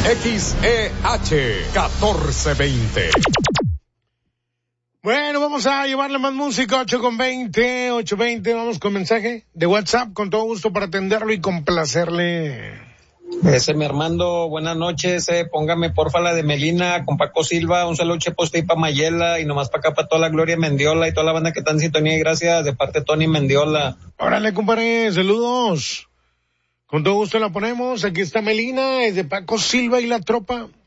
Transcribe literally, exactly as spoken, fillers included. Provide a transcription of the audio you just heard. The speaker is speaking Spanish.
X E H catorce veinte. Bueno, vamos a llevarle más música, ocho con veinte, ocho veinte, vamos con mensaje de WhatsApp, con todo gusto para atenderlo y complacerle. Ese mi Armando, buenas noches, eh, póngame porfa la de Melina con Paco Silva, un saludo cheposte y pa' Mayela, y nomás para acá para toda la Gloria Mendiola y toda la banda que está en sintonía, y gracias de parte de Tony Mendiola. Órale, compadre, saludos. Con todo gusto la ponemos, aquí está Melina, es de Paco Silva y la tropa.